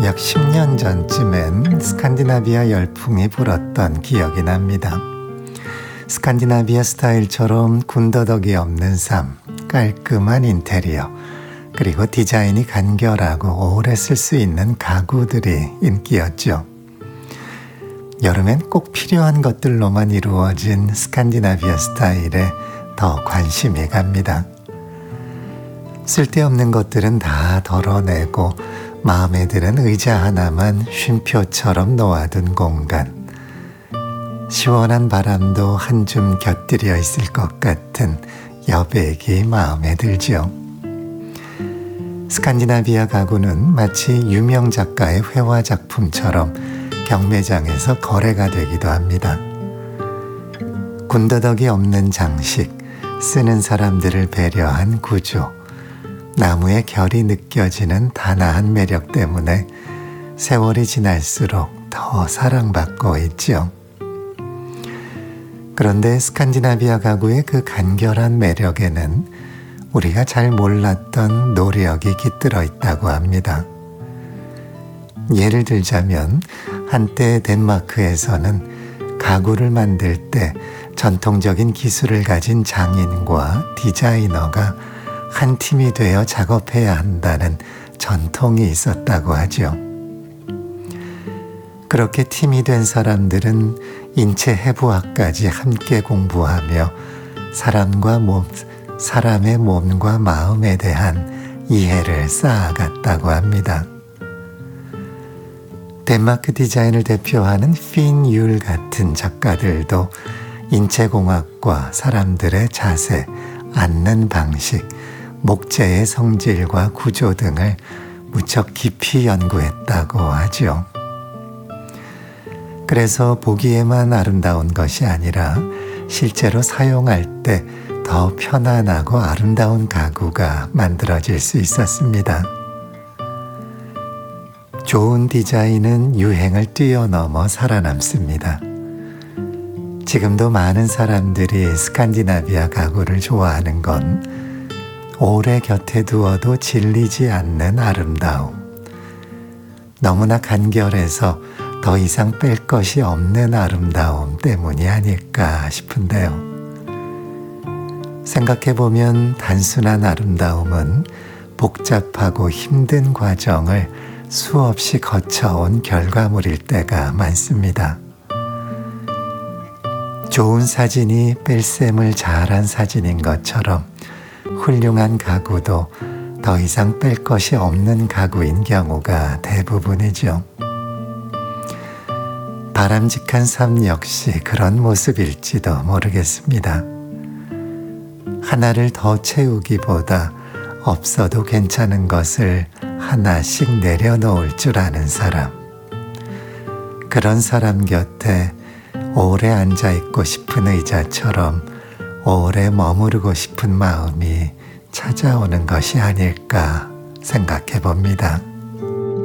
몇십 년 전쯤엔 스칸디나비아 열풍이 불었던 기억이 납니다. 스칸디나비아 스타일처럼 군더더기 없는 삶, 깔끔한 인테리어, 그리고 디자인이 간결하고 오래 쓸 수 있는 가구들이 인기였죠. 여름엔 꼭 필요한 것들로만 이루어진 스칸디나비아 스타일에 더 관심이 갑니다. 쓸데없는 것들은 다 덜어내고 마음에 드는 의자 하나만 쉼표처럼 놓아둔 공간. 시원한 바람도 한 줌 곁들여 있을 것 같은 여백이 마음에 들죠. 스칸디나비아 가구는 마치 유명 작가의 회화 작품처럼 경매장에서 거래가 되기도 합니다. 군더더기 없는 장식, 쓰는 사람들을 배려한 구조, 나무의 결이 느껴지는 단아한 매력 때문에 세월이 지날수록 더 사랑받고 있죠. 그런데 스칸디나비아 가구의 그 간결한 매력에는 우리가 잘 몰랐던 노력이 깃들어 있다고 합니다. 예를 들자면 한때 덴마크에서는 가구를 만들 때 전통적인 기술을 가진 장인과 디자이너가 한 팀이 되어 작업해야 한다는 전통이 있었다고 하죠. 그렇게 팀이 된 사람들은 인체 해부학까지 함께 공부하며 사람의 몸과 마음에 대한 이해를 쌓아갔다고 합니다. 덴마크 디자인을 대표하는 핀 율 같은 작가들도 인체공학과 사람들의 자세, 앉는 방식, 목재의 성질과 구조 등을 무척 깊이 연구했다고 하죠. 그래서 보기에만 아름다운 것이 아니라 실제로 사용할 때 더 편안하고 아름다운 가구가 만들어질 수 있었습니다. 좋은 디자인은 유행을 뛰어넘어 살아남습니다. 지금도 많은 사람들이 스칸디나비아 가구를 좋아하는 건 오래 곁에 두어도 질리지 않는 아름다움, 너무나 간결해서 더 이상 뺄 것이 없는 아름다움 때문이 아닐까 싶은데요. 생각해보면 단순한 아름다움은 복잡하고 힘든 과정을 수없이 거쳐온 결과물일 때가 많습니다. 좋은 사진이 뺄셈을 잘한 사진인 것처럼 훌륭한 가구도 더 이상 뺄 것이 없는 가구인 경우가 대부분이죠. 바람직한 삶 역시 그런 모습일지도 모르겠습니다. 하나를 더 채우기보다 없어도 괜찮은 것을 하나씩 내려놓을 줄 아는 사람. 그런 사람 곁에 오래 앉아있고 싶은 의자처럼 오래 머무르고 싶은 마음이 찾아오는 것이 아닐까 생각해 봅니다.